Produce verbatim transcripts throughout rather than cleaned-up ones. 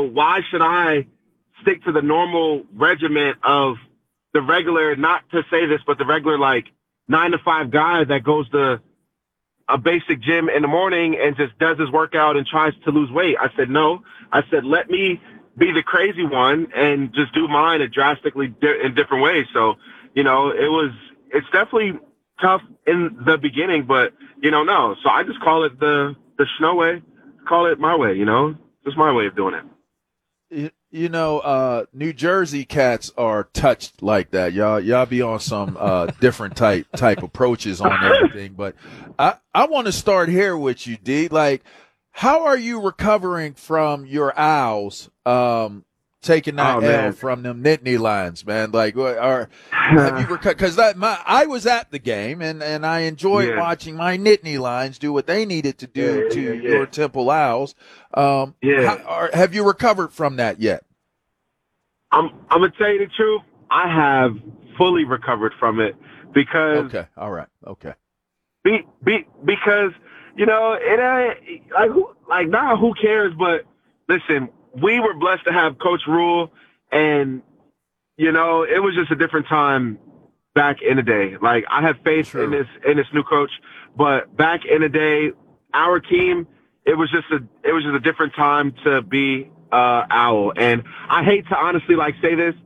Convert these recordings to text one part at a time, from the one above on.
why should I stick to the normal regiment of the regular, not to say this, but the regular like nine to five guy that goes to a basic gym in the morning and just does his workout and tries to lose weight? I said, no. I said, let me be the crazy one and just do mine in drastically di- in different ways. So, you know, it was, it's definitely tough in the beginning, but you know, no. So I just call it the, the Snow way, call it my way, you know, just my way of doing it. You, you know, uh, New Jersey cats are touched like that. Y'all, y'all be on some uh, different type type approaches on everything. But I, I want to start here with you, D. Like, how are you recovering from your Owls um, taking that Oh, L man. from them Nittany Lions, man? Like, what are have you recovered? Because that my I was at the game and, and I enjoyed Yeah. watching my Nittany Lions do what they needed to do Yeah, to yeah, yeah. your Temple Owls. Um, Yeah. how, are, have you recovered from that yet? I'm, I'm going to tell you the truth. I have fully recovered from it because Okay, all right, okay. Be, be, because, you know, it ain't, like, who, like, nah, who cares? But listen, we were blessed to have Coach Rule, and, you know, it was just a different time back in the day. Like, I have faith True. in this, in this new coach, but back in the day, our team, it was just a, it was just a different time to be, uh, Owl. And I hate to honestly, like, say this,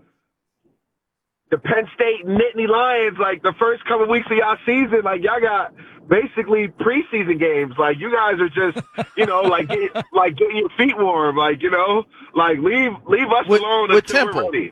the Penn State Nittany Lions, like the first couple of weeks of y'all season, like y'all got basically preseason games. Like you guys are just, you know, like get, like getting your feet warm. Like, you know, like leave leave us With, alone with until Temple. we're ready.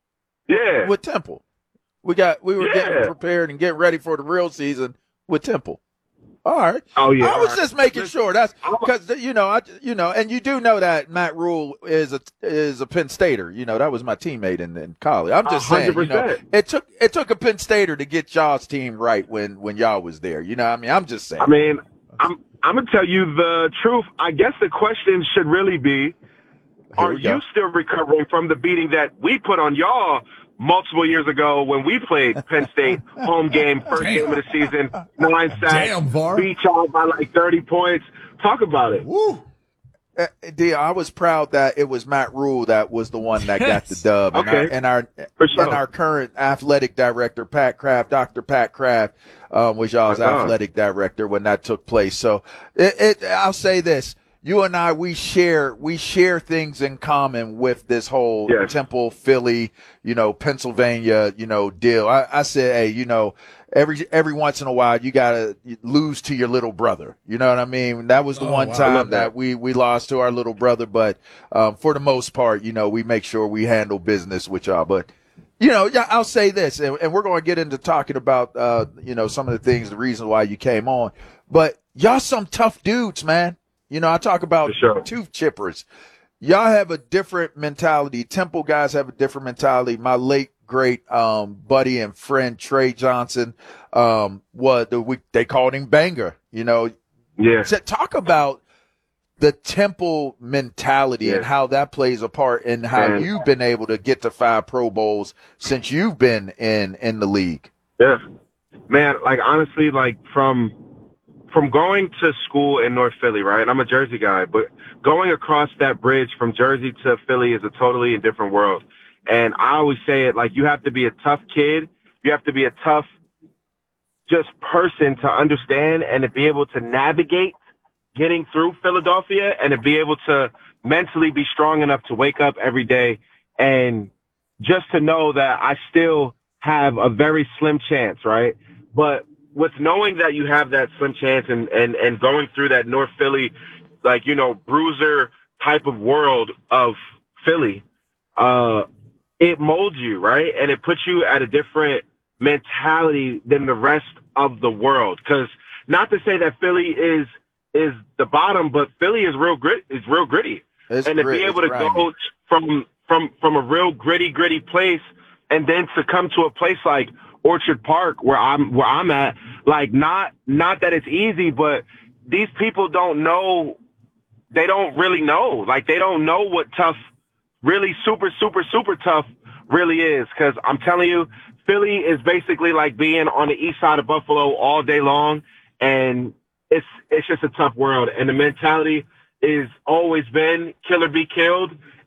Yeah, With Temple. We got we were getting Yeah. prepared and getting ready for the real season with Temple. All right. Oh, yeah, I all was right. just making Listen, sure that's I'm a- because you know I you know and you do know that Matt Rule is a is a Penn Stater. You know that was my teammate in, in college. I'm just A hundred saying. You know percent. it took it took a Penn Stater to get y'all's team right when when y'all was there. You know what I mean I'm just saying. I mean, I'm I'm gonna tell you the truth. I guess the question should really be: Are we go. you still recovering from the beating that we put on y'all multiple years ago when we played Penn State home game, first Damn. game of the season, nine sacks, Damn, Var. beat y'all by like thirty points? Talk about it. Woo. Uh, D, I was proud that it was Matt Rule that was the one that got the Yes. dub, and our Okay. and our For sure. and our current athletic director, Pat Kraft, Doctor Pat Kraft, um, was y'all's My God. athletic director when that took place. So, it, it I'll say this: you and I, we share we share things in common with this whole Yes. Temple, Philly, you know, Pennsylvania, you know, deal. I, I said, hey, you know. Every every once in a while, you gotta lose to your little brother. You know what I mean? That was the Oh, one wow. I time love that. that. we we lost to our little brother, but um, for the most part, you know, we make sure we handle business with y'all. But you know, yeah, I'll say this, and, and we're going to get into talking about uh, you know, some of the things, the reason why you came on. But y'all some tough dudes, man. You know, I talk about For sure. tooth chippers. Y'all have a different mentality. Temple guys have a different mentality. My late great um, buddy and friend Trey Johnson, um, what the we, they called him Banger. You know, Yeah. so talk about the Temple mentality Yeah. and how that plays a part in how Man. you've been able to get to five Pro Bowls since you've been in in the league. Yeah. Man, like honestly, like from from going to school in North Philly, right? I'm a Jersey guy, but going across that bridge from Jersey to Philly is a totally different world. And I always say it like you have to be a tough kid. You have to be a tough just person to understand and to be able to navigate getting through Philadelphia and to be able to mentally be strong enough to wake up every day and just to know that I still have a very slim chance, right? But with knowing that you have that slim chance and, and, and going through that North Philly, like, you know, bruiser type of world of Philly, uh, it molds you, right? And it puts you at a different mentality than the rest of the world. Because not to say that Philly is is the bottom, but Philly is real grit is real gritty. It's and to grit- be able it's to grimy. go from from from a real gritty, gritty place and then to come to a place like Orchard Park where I'm where I'm at, like not not that it's easy, but these people don't know they don't really know. Like they don't know what tough really super, super, super tough really is. Because I'm telling you, Philly is basically like being on the east side of Buffalo all day long, and it's it's just a tough world. And the mentality is always been kill or be killed.